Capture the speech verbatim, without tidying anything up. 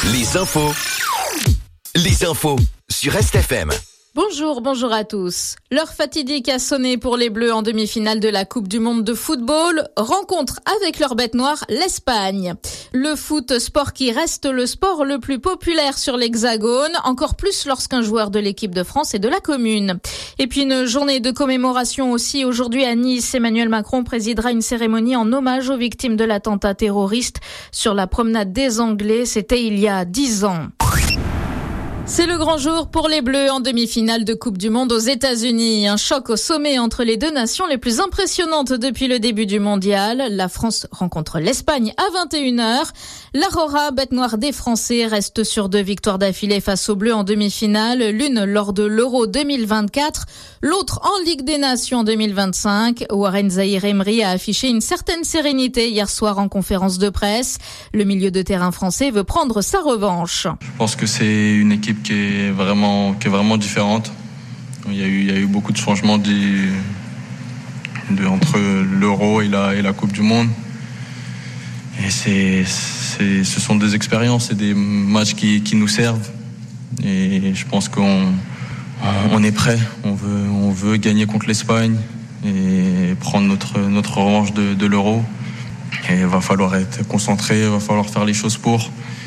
Les infos. Les infos sur Est F M. Bonjour, bonjour à tous. L'heure fatidique a sonné pour les Bleus en demi-finale de la Coupe du Monde de football. Rencontre avec leur bête noire, l'Espagne. Le foot, sport qui reste le sport le plus populaire sur l'Hexagone, encore plus lorsqu'un joueur de l'équipe de France est de la commune. Et puis une journée de commémoration aussi aujourd'hui à Nice. Emmanuel Macron présidera une cérémonie en hommage aux victimes de l'attentat terroriste sur la promenade des Anglais. C'était il y a dix ans. C'est le grand jour pour les Bleus en demi-finale de Coupe du Monde aux États-Unis. Un choc au sommet entre les deux nations les plus impressionnantes depuis le début du mondial. La France rencontre l'Espagne à vingt et une heures. L'Aurora, bête noire des Français, reste sur deux victoires d'affilée face aux Bleus en demi-finale. L'une lors de l'Euro deux mille vingt-quatre, l'autre en Ligue des Nations en deux mille vingt-cinq. Warren Zaïre-Emery a affiché une certaine sérénité hier soir en conférence de presse. Le milieu de terrain français veut prendre sa revanche. Je pense que c'est une équipe qui est vraiment, qui est vraiment différente. Il y a eu, il y a eu beaucoup de changements du, de, entre l'Euro et la, et la Coupe du Monde. Et c'est, c'est, ce sont des expériences et des matchs qui, qui nous servent. Et je pense qu'on on est prêt. On veut, on veut gagner contre l'Espagne et prendre notre, notre revanche de, de l'Euro. Et il va falloir être concentré, il va falloir faire les choses pour.